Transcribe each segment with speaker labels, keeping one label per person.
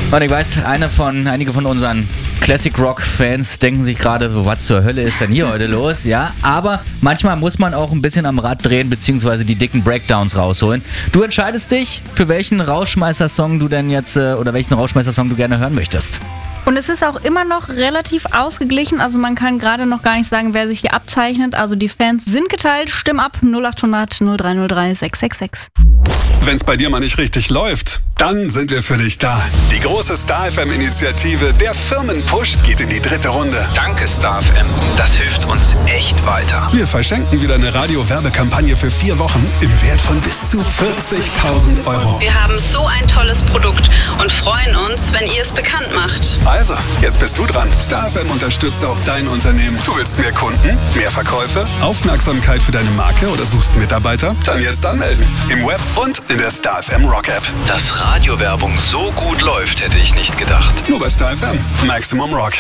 Speaker 1: Und ich weiß, einige von unseren Classic Rock Fans denken sich gerade, was zur Hölle ist denn hier heute los? Ja, aber manchmal muss man auch ein bisschen am Rad drehen, beziehungsweise die dicken Breakdowns rausholen. Du entscheidest dich, für welchen Rausschmeißer-Song du denn jetzt, oder welchen Rausschmeißer-Song du gerne hören möchtest.
Speaker 2: Und es ist auch immer noch relativ ausgeglichen, also man kann gerade noch gar nicht sagen, wer sich hier abzeichnet. Also die Fans sind geteilt, stimm ab 0800 0303 666.
Speaker 3: Wenn's bei dir mal nicht richtig läuft, dann sind wir für dich da. Die große Star FM-Initiative, der Firmenpush, geht in die 3. Runde.
Speaker 4: Danke Star FM, das hilft uns echt weiter.
Speaker 3: Wir verschenken wieder eine Radio-Werbekampagne für 4 Wochen im Wert von bis zu 40.000 Euro.
Speaker 5: Wir haben so ein tolles Produkt und freuen uns, wenn ihr es bekannt macht.
Speaker 3: Also, jetzt bist du dran. Star FM unterstützt auch dein Unternehmen. Du willst mehr Kunden, mehr Verkäufe, Aufmerksamkeit für deine Marke oder suchst Mitarbeiter? Dann jetzt anmelden. Im Web und in der Star FM Rock App.
Speaker 4: Dass Radiowerbung so gut läuft, hätte ich nicht gedacht.
Speaker 3: Nur bei Star FM. Maximum Rock.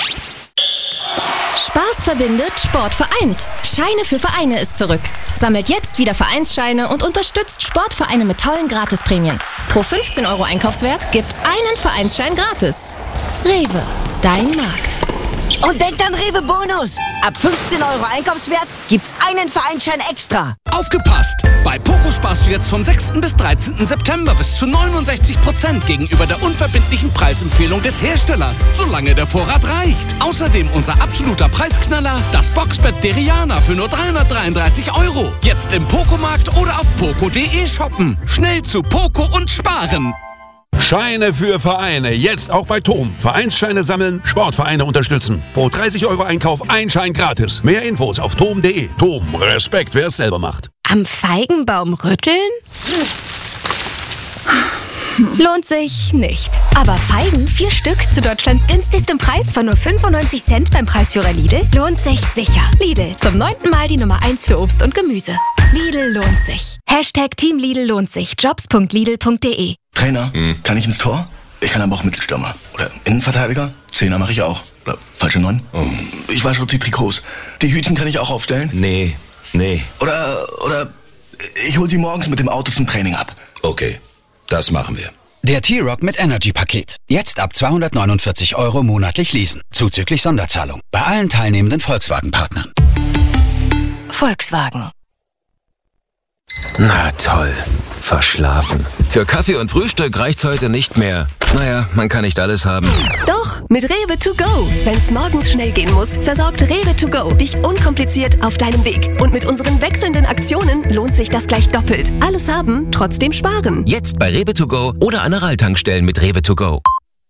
Speaker 6: Spaß verbindet, Sport vereint. Scheine für Vereine ist zurück. Sammelt jetzt wieder Vereinsscheine und unterstützt Sportvereine mit tollen Gratisprämien. Pro 15 Euro Einkaufswert gibt's einen Vereinsschein gratis. Rewe, dein Markt.
Speaker 7: Und denkt an Rewe Bonus. Ab 15 Euro Einkaufswert gibt's einen Vereinsschein extra.
Speaker 8: Aufgepasst! Bei Poco sparst du jetzt vom 6. bis 13. September bis zu 69% gegenüber der unverbindlichen Preisempfehlung des Herstellers, solange der Vorrat reicht. Außerdem unser absoluter Preisknaller, das Boxbett Deriana für nur 333 Euro. Jetzt im Poco-Markt oder auf poco.de shoppen. Schnell zu Poco und sparen!
Speaker 9: Scheine für Vereine, jetzt auch bei TOM. Vereinsscheine sammeln, Sportvereine unterstützen. Pro 30 Euro Einkauf ein Schein gratis. Mehr Infos auf tom.de. TOM, Respekt, wer es selber macht.
Speaker 6: Am Feigenbaum rütteln? Lohnt sich nicht. Aber Feigen, 4 Stück zu Deutschlands günstigstem Preis von nur 95 Cent beim Preisführer Lidl, lohnt sich sicher. Lidl, zum 9. Mal die Nummer 1 für Obst und Gemüse. Lidl lohnt sich. #Team Lidl lohnt sich. Jobs.lidl.de.
Speaker 10: Trainer, kann ich ins Tor? Ich kann aber auch Mittelstürmer. Oder Innenverteidiger? 10er mache ich auch. Oder falsche 9? Ich wasche die Trikots. Die Hütchen kann ich auch aufstellen?
Speaker 11: Nee.
Speaker 10: Oder ich hol sie morgens mit dem Auto zum Training ab.
Speaker 11: Okay, das machen wir.
Speaker 12: Der T-Rock mit Energy-Paket. Jetzt ab 249 Euro monatlich leasen. Zuzüglich Sonderzahlung. Bei allen teilnehmenden Volkswagen-Partnern.
Speaker 6: Volkswagen.
Speaker 13: Na toll. Verschlafen. Für Kaffee und Frühstück reicht's heute nicht mehr. Naja, man kann nicht alles haben.
Speaker 14: Doch, mit Rewe to go. Wenn's morgens schnell gehen muss, versorgt Rewe to go dich unkompliziert auf deinem Weg. Und mit unseren wechselnden Aktionen lohnt sich das gleich doppelt. Alles haben, trotzdem sparen.
Speaker 13: Jetzt bei Rewe to go oder an Aral-Tankstellen mit Rewe to go.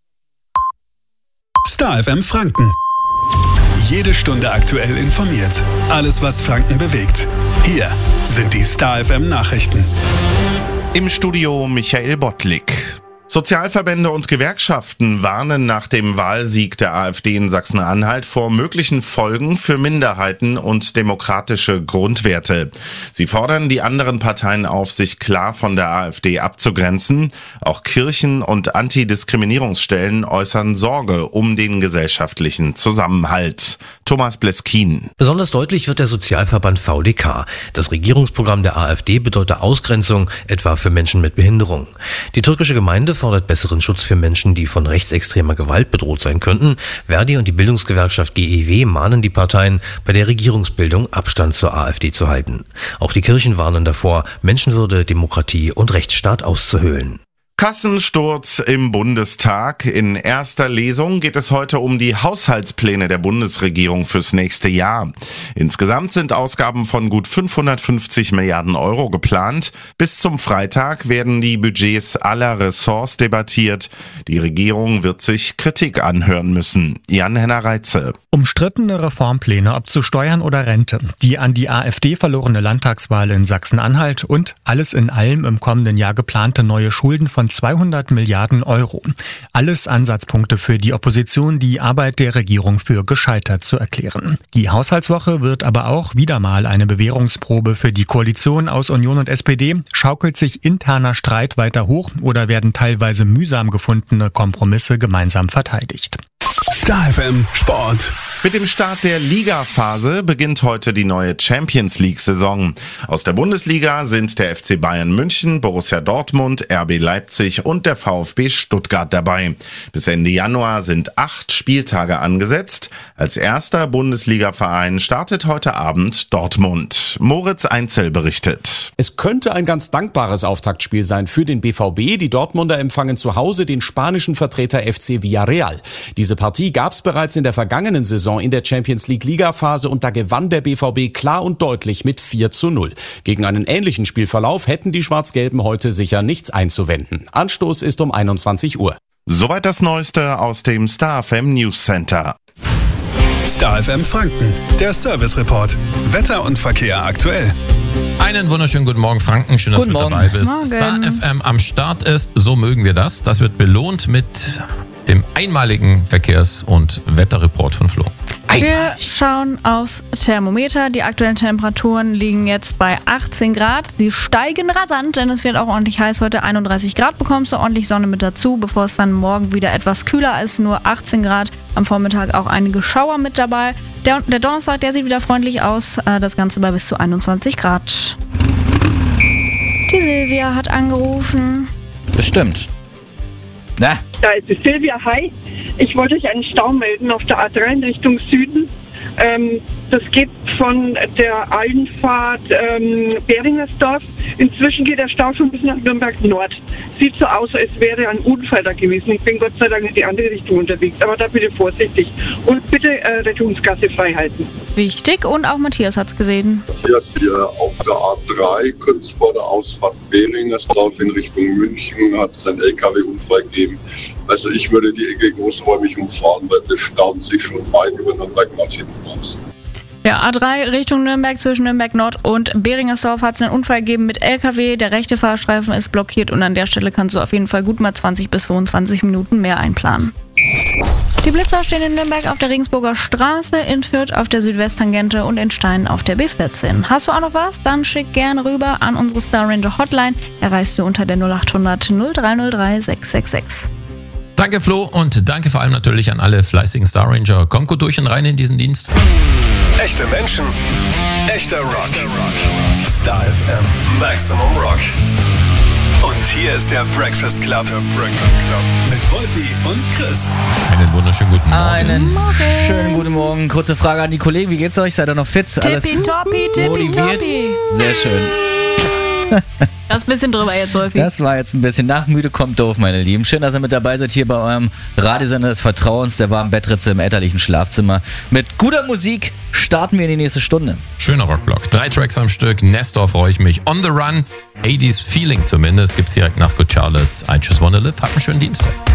Speaker 3: Star FM Franken. Jede Stunde aktuell informiert. Alles, was Franken bewegt. Hier sind die Star FM Nachrichten.
Speaker 15: Im Studio Michael Bottlik. Sozialverbände und Gewerkschaften warnen nach dem Wahlsieg der AfD in Sachsen-Anhalt vor möglichen Folgen für Minderheiten und demokratische Grundwerte. Sie fordern die anderen Parteien auf, sich klar von der AfD abzugrenzen. Auch Kirchen und Antidiskriminierungsstellen äußern Sorge um den gesellschaftlichen Zusammenhalt. Thomas Bleskin.
Speaker 16: Besonders deutlich wird der Sozialverband VDK. Das Regierungsprogramm der AfD bedeutet Ausgrenzung, etwa für Menschen mit Behinderung. Die türkische Gemeinde fordert besseren Schutz für Menschen, die von rechtsextremer Gewalt bedroht sein könnten. Verdi und die Bildungsgewerkschaft GEW mahnen die Parteien, bei der Regierungsbildung Abstand zur AfD zu halten. Auch die Kirchen warnen davor, Menschenwürde, Demokratie und Rechtsstaat auszuhöhlen.
Speaker 15: Kassensturz im Bundestag. In erster Lesung geht es heute um die Haushaltspläne der Bundesregierung fürs nächste Jahr. Insgesamt sind Ausgaben von gut 550 Milliarden Euro geplant. Bis zum Freitag werden die Budgets aller Ressorts debattiert. Die Regierung wird sich Kritik anhören müssen. Jan-Henner Reitze.
Speaker 17: Umstrittene Reformpläne, ob zu Steuern oder Rente, die an die AfD verlorene Landtagswahl in Sachsen-Anhalt und alles in allem im kommenden Jahr geplante neue Schulden von 200 Milliarden Euro. Alles Ansatzpunkte für die Opposition, die Arbeit der Regierung für gescheitert zu erklären. Die Haushaltswoche wird aber auch wieder mal eine Bewährungsprobe für die Koalition aus Union und SPD. Schaukelt sich interner Streit weiter hoch oder werden teilweise mühsam gefundene Kompromisse gemeinsam verteidigt?
Speaker 3: Star FM Sport.
Speaker 15: Mit dem Start der Ligaphase beginnt heute die neue Champions League-Saison. Aus der Bundesliga sind der FC Bayern München, Borussia Dortmund, RB Leipzig und der VfB Stuttgart dabei. Bis Ende Januar sind 8 Spieltage angesetzt. Als erster Bundesliga-Verein startet heute Abend Dortmund. Moritz Einzel berichtet.
Speaker 18: Es könnte ein ganz dankbares Auftaktspiel sein für den BVB. Die Dortmunder empfangen zu Hause den spanischen Vertreter FC Villarreal. Diese Partie gab es bereits in der vergangenen Saison in der Champions League Ligaphase und da gewann der BVB klar und deutlich mit 4:0. Gegen einen ähnlichen Spielverlauf hätten die Schwarz-Gelben heute sicher nichts einzuwenden. Anstoß ist um 21 Uhr.
Speaker 15: Soweit das Neueste aus dem Star FM News Center.
Speaker 3: Star FM Franken, der Service Report. Wetter und Verkehr aktuell.
Speaker 19: Einen wunderschönen guten Morgen, Franken. Schön, dass du mit dabei bist.
Speaker 2: Morgen.
Speaker 19: Star FM am Start ist, so mögen wir das. Das wird belohnt mit dem einmaligen Verkehrs- und Wetterreport von Flo.
Speaker 2: Wir schauen aufs Thermometer. Die aktuellen Temperaturen liegen jetzt bei 18 Grad. Sie steigen rasant, denn es wird auch ordentlich heiß heute. 31 Grad bekommst du, ordentlich Sonne mit dazu, bevor es dann morgen wieder etwas kühler ist, nur 18 Grad. Am Vormittag auch einige Schauer mit dabei. Der Donnerstag, der sieht wieder freundlich aus. Das Ganze bei bis zu 21 Grad. Die Silvia hat angerufen.
Speaker 1: Bestimmt. Na?
Speaker 20: Da ist die Silvia. Hi. Ich wollte euch einen Stau melden auf der A3 in Richtung Süden. Das geht von der Allenfahrt Beringersdorf. Inzwischen geht der Stau schon bis nach Nürnberg Nord. Sieht so aus, als wäre ein Unfall da gewesen. Ich bin Gott sei Dank in die andere Richtung unterwegs. Aber da bitte vorsichtig. Und bitte Rettungsgasse frei halten.
Speaker 2: Wichtig, und auch Matthias hat's gesehen.
Speaker 21: Matthias hier auf der A3, kurz vor der Ausfahrt Beringersdorf in Richtung München, hat es einen LKW-Unfall gegeben. Also ich würde die Ecke großräumig umfahren, weil das staut sich schon weit über Nürnberg Nord hinten aus.
Speaker 2: Ja, A3 Richtung Nürnberg, zwischen Nürnberg Nord und Beringersdorf hat es einen Unfall gegeben mit LKW. Der rechte Fahrstreifen ist blockiert und an der Stelle kannst du auf jeden Fall gut mal 20 bis 25 Minuten mehr einplanen. Die Blitzer stehen in Nürnberg auf der Regensburger Straße, in Fürth auf der Südwesttangente und in Stein auf der B14. Hast du auch noch was? Dann schick gerne rüber an unsere Star Ranger Hotline. Erreichst du unter der 0800 0303 666.
Speaker 19: Danke Flo und danke vor allem natürlich an alle fleißigen Star Ranger. Kommt gut durch und rein in diesen Dienst.
Speaker 3: Echte Menschen, echter Rock. Star FM Maximum Rock. Und hier ist der Breakfast Club. Mit Wolfi und Chris.
Speaker 19: Einen wunderschönen guten Morgen.
Speaker 1: Einen schönen guten Morgen. Kurze Frage an die Kollegen. Wie geht's euch? Seid ihr noch fit? Alles motiviert? Sehr schön.
Speaker 2: Das ist ein bisschen drüber jetzt, Wolfi.
Speaker 1: Das war jetzt ein bisschen nachmüde, kommt doof, meine Lieben. Schön, dass ihr mit dabei seid hier bei eurem Radiosender des Vertrauens, der warmen Bettritze im elterlichen Schlafzimmer. Mit guter Musik starten wir in die nächste Stunde.
Speaker 19: Schöner Rockblock. 3 Tracks am Stück. Nestor freue ich mich. On the Run. 80s Feeling zumindest. Gibt's direkt nach Good Charlotte's I Just Wanna Live. Habt einen schönen Dienstag.